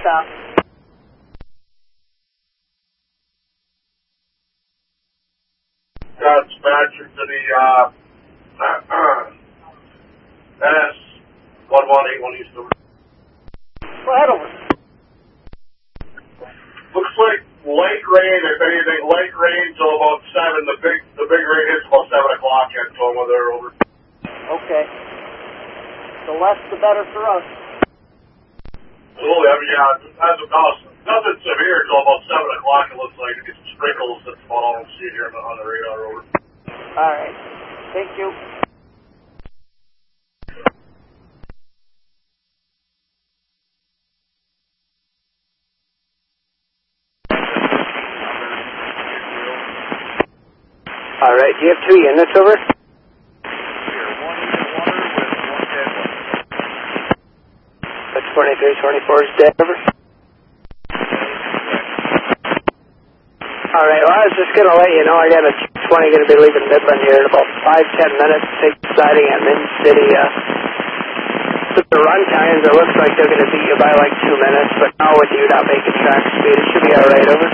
Stop. Dispatcher to the S1181 East Over. Go ahead over. Looks like late rain, if anything, late rain till about 7. The big rain hits about 7 o'clock at Toma there, over. Okay. The less the better for us. Absolutely, I mean, yeah, as of now, nothing severe till about 7 o'clock, it looks like. It gets some sprinkles that fall on see here on the radar, over. Alright. Thank you. Alright, do you have 2 units, over? That's 2324 is dead, over. Alright, well, I was just going to let you know I got a 20 going to be leaving Midland here in about 5-10 minutes, take siding at Min City. With the run times, it looks like they're going to beat you by like 2 minutes, but now with you not making track speed, it should be alright, over.